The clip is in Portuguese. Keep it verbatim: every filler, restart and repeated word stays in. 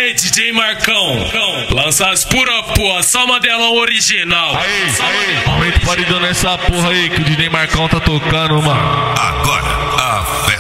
Aê, D J Marcão, lança as pura porra, só modelão original. Aí, aí, aumenta o paredão nessa porra aí que o D J Marcão tá tocando, mano.